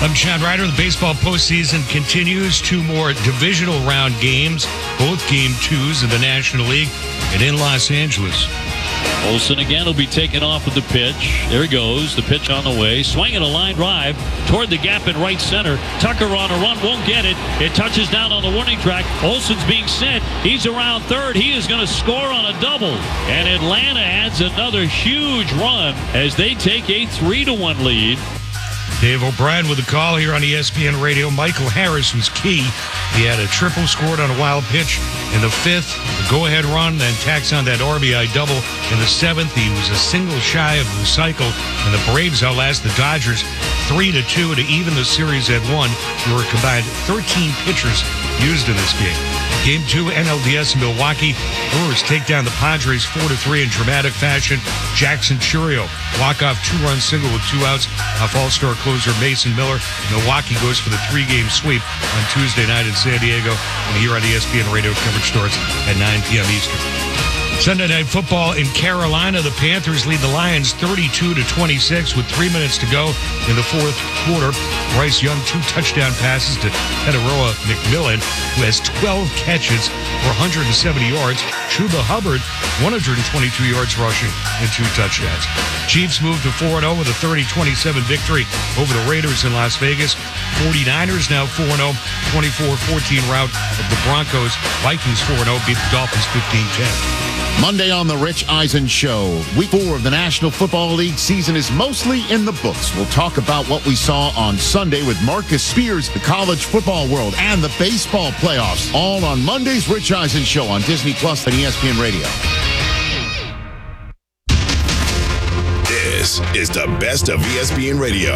I'm Chad Ryder. The baseball postseason continues. 2 more divisional round games, both game 2s of the National League, and in Los Angeles. Olson again will be taken off with the pitch. There he goes. The pitch on the way. Swinging a line drive toward the gap in right center. Tucker on a run. Won't get it. It touches down on the warning track. Olson's being sent. He's around third. He is going to score on a double. And Atlanta adds another huge run as they take a 3-1 lead. Dave O'Brien with a call here on ESPN Radio. Michael Harris was key. He had a triple, scored on a wild pitch in the 5th. The go-ahead run, then tacks on that RBI double in the 7th. He was a single shy of the cycle, and the Braves outlast the Dodgers 3-2 to even the series at 1. There were combined 13 pitchers used in this game. Game 2, NLDS in Milwaukee. Brewers take down the Padres 4-3 in dramatic fashion. Jackson Churio, walk-off 2-run single with 2 outs off All-Star closer Mason Miller. Milwaukee goes for the 3-game sweep on Tuesday night in San Diego. And here on ESPN Radio, coverage starts at 9 p.m. Eastern. Sunday Night Football in Carolina. The Panthers lead the Lions 32-26 with 3 minutes to go in the 4th quarter. Bryce Young, 2 touchdown passes to Tataroa McMillan, who has 12 catches for 170 yards. Chuba Hubbard, 122 yards rushing and 2 touchdowns. Chiefs move to 4-0 with a 30-27 victory over the Raiders in Las Vegas. 49ers now 4-0, 24-14 rout of the Broncos. Vikings 4-0 beat the Dolphins 15-10. Monday on the Rich Eisen Show. Week 4 of the National Football League season is mostly in the books. We'll talk about what we saw on Sunday with Marcus Spears, the college football world, and the baseball playoffs. All on Monday's Rich Eisen Show on Disney Plus and ESPN Radio. This is the best of ESPN Radio.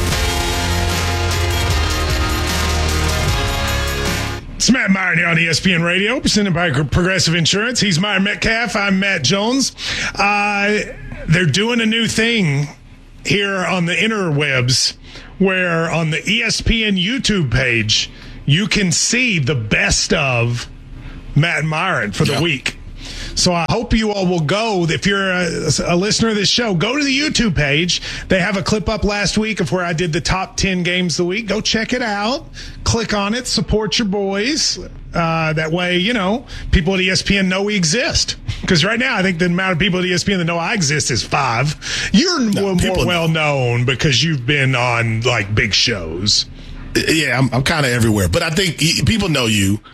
It's Matt Meyer here on ESPN Radio, presented by Progressive Insurance. He's Meyer Metcalf. I'm Matt Jones. They're doing a new thing here on the interwebs where on the ESPN YouTube page, you can see the best of Matt Meyer for the week. So I hope you all will go. If you're a listener of this show, go to the YouTube page. They have a clip up last week of where I did the top 10 games of the week. Go check it out. Click on it. Support your boys. That way, you know, people at ESPN know we exist. Because right now, I think the amount of people at ESPN that know I exist is 5. You're more well known because you've been on, like, big shows. Yeah, I'm kind of everywhere. But I think people know you.